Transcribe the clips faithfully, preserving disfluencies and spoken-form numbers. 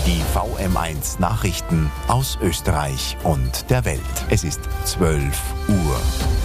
Die V M eins Nachrichten aus Österreich und der Welt. Es ist zwölf Uhr.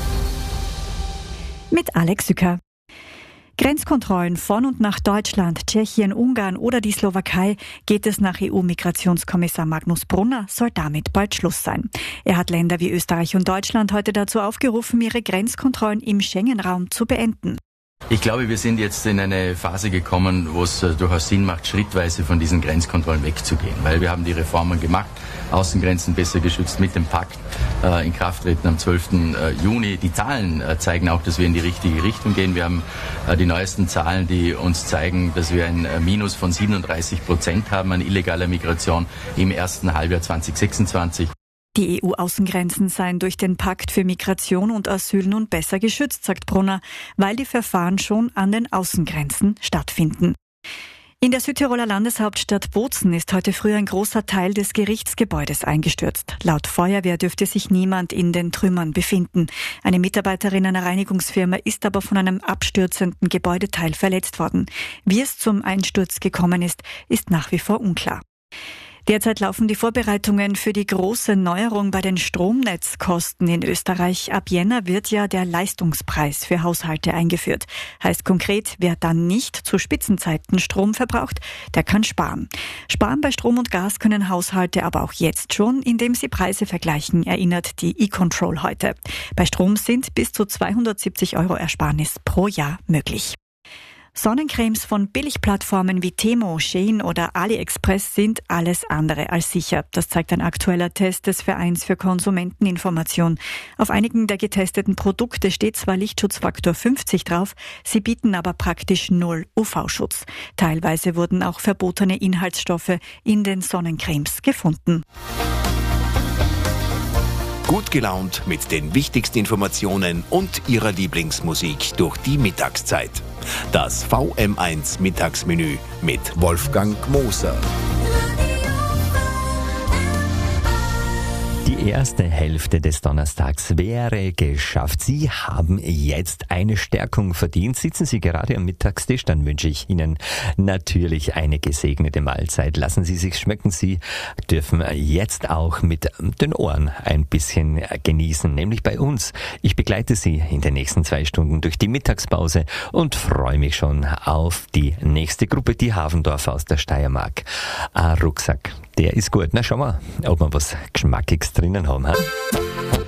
Mit Alex Sücker. Grenzkontrollen von und nach Deutschland, Tschechien, Ungarn oder die Slowakei, geht es nach E U-Migrationskommissar Magnus Brunner, soll damit bald Schluss sein. Er hat Länder wie Österreich und Deutschland heute dazu aufgerufen, ihre Grenzkontrollen im Schengen-Raum zu beenden. Ich glaube, wir sind jetzt in eine Phase gekommen, wo es durchaus Sinn macht, schrittweise von diesen Grenzkontrollen wegzugehen. Weil wir haben die Reformen gemacht, Außengrenzen besser geschützt mit dem Pakt, äh, in Kraft treten am zwölften Juni. Die Zahlen äh, zeigen auch, dass wir in die richtige Richtung gehen. Wir haben äh, die neuesten Zahlen, die uns zeigen, dass wir ein äh, Minus von siebenunddreißig Prozent haben an illegaler Migration im ersten Halbjahr zweitausendsechsundzwanzig. Die E U-Außengrenzen seien durch den Pakt für Migration und Asyl nun besser geschützt, sagt Brunner, weil die Verfahren schon an den Außengrenzen stattfinden. In der Südtiroler Landeshauptstadt Bozen ist heute früh ein großer Teil des Gerichtsgebäudes eingestürzt. Laut Feuerwehr dürfte sich niemand in den Trümmern befinden. Eine Mitarbeiterin einer Reinigungsfirma ist aber von einem abstürzenden Gebäudeteil verletzt worden. Wie es zum Einsturz gekommen ist, ist nach wie vor unklar. Derzeit laufen die Vorbereitungen für die große Neuerung bei den Stromnetzkosten in Österreich. Ab Jänner wird ja der Leistungspreis für Haushalte eingeführt. Heißt konkret, wer dann nicht zu Spitzenzeiten Strom verbraucht, der kann sparen. Sparen bei Strom und Gas können Haushalte aber auch jetzt schon, indem sie Preise vergleichen, erinnert die E-Control heute. Bei Strom sind bis zu zweihundertsiebzig Euro Ersparnis pro Jahr möglich. Sonnencremes von Billigplattformen wie Temo, Shein oder AliExpress sind alles andere als sicher. Das zeigt ein aktueller Test des Vereins für Konsumenteninformation. Auf einigen der getesteten Produkte steht zwar Lichtschutzfaktor fünfzig drauf, sie bieten aber praktisch null U V-Schutz. Teilweise wurden auch verbotene Inhaltsstoffe in den Sonnencremes gefunden. Gut gelaunt mit den wichtigsten Informationen und Ihrer Lieblingsmusik durch die Mittagszeit. Das V M eins Mittagsmenü mit Wolfgang Moser. Die erste Hälfte des Donnerstags wäre geschafft. Sie haben jetzt eine Stärkung verdient. Sitzen Sie gerade am Mittagstisch, dann wünsche ich Ihnen natürlich eine gesegnete Mahlzeit. Lassen Sie sich schmecken. Sie dürfen jetzt auch mit den Ohren ein bisschen genießen, nämlich bei uns. Ich begleite Sie in den nächsten zwei Stunden durch die Mittagspause und freue mich schon auf die nächste Gruppe, die Havendorf aus der Steiermark. Ein Rucksack, der ist gut. Na, schauen wir, ob wir was Geschmackiges drinnen haben. He?